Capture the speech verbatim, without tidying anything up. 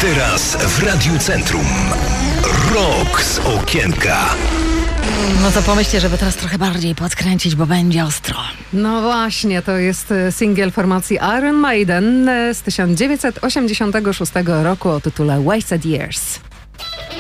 Teraz w Radiu Centrum. Rok z okienka. No to pomyślcie, żeby teraz trochę bardziej podkręcić, bo będzie ostro. No właśnie, to jest singiel formacji Iron Maiden z tysiąc dziewięćset osiemdziesiątego szóstego roku o tytule Wasted Years.